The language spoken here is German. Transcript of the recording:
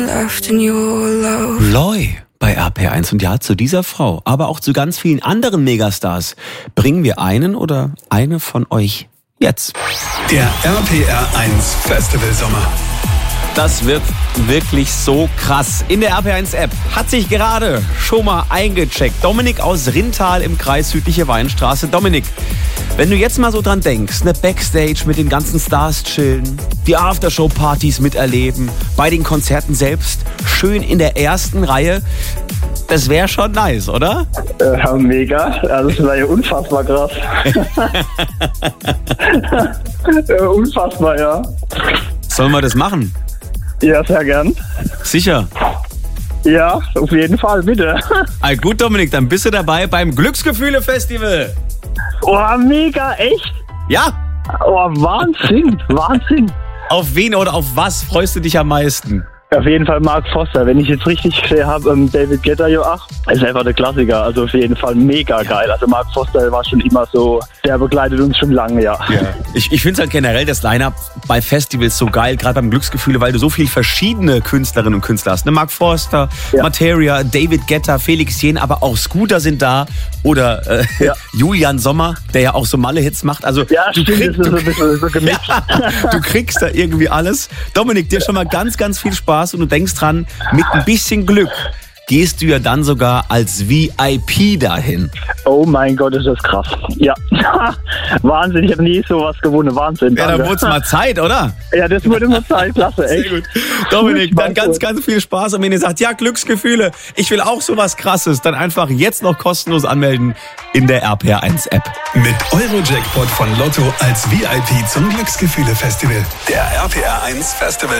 Loy bei RPR1. Und ja, zu dieser Frau, aber auch zu ganz vielen anderen Megastars bringen wir einen oder eine von euch jetzt. Der RPR1 Festival Sommer. Das wird wirklich so krass. In der RPR1-App hat sich gerade schon mal eingecheckt Dominik aus Rintal im Kreis Südliche Weinstraße. Dominik, wenn du jetzt mal so dran denkst, ne, Backstage mit den ganzen Stars chillen, die Aftershow-Partys miterleben, bei den Konzerten selbst schön in der ersten Reihe, das wäre schon nice, oder? Ja, mega. Also das war ja unfassbar krass. Unfassbar, ja. Sollen wir das machen? Ja, sehr gern. Sicher? Ja, auf jeden Fall, bitte. Ah, gut, Dominik, dann bist du dabei beim Glücksgefühle-Festival. Oh, mega, echt? Ja. Oh, Wahnsinn, Wahnsinn. Auf wen oder auf was freust du dich am meisten? Auf jeden Fall Mark Foster. Wenn ich jetzt richtig gesehen habe, David Guetta, ist einfach der Klassiker. Also auf jeden Fall mega geil. Also Mark Foster war schon immer so, der begleitet uns schon lange, ja. Ich finde es halt generell das Line-Up bei Festivals so geil, gerade beim Glücksgefühle, weil du so viele verschiedene Künstlerinnen und Künstler hast. Ne? Mark Foster, ja. Materia, David Guetta, Felix Jähn, aber auch Scooter sind da. Oder Julian Sommer, der ja auch so Malle-Hits macht. Also ja, du stimmt, das ist so ein bisschen so gemixt. Ja, du kriegst da irgendwie alles. Dominik, dir schon mal ganz, ganz viel Spaß und du denkst dran, mit ein bisschen Glück gehst du ja dann sogar als VIP dahin. Oh mein Gott, ist das krass. Ja, Wahnsinn, ich habe nie sowas gewonnen. Wahnsinn. Ja, dann wurde es mal Zeit, oder? Ja, das wurde mal Zeit, klasse, echt. Sehr gut. Dominik, dann ganz, ganz viel Spaß. Und wenn ihr sagt, ja, Glücksgefühle, ich will auch sowas Krasses, dann einfach jetzt noch kostenlos anmelden in der RPR1-App. Mit Euro-Jackpot von Lotto als VIP zum Glücksgefühle-Festival. Der RPR1 Festival